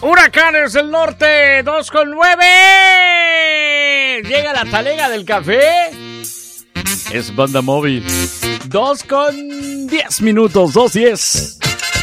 Huracanes del Norte, 2:09. Llega la talega del café. Es banda móvil. 2:10, 2:10.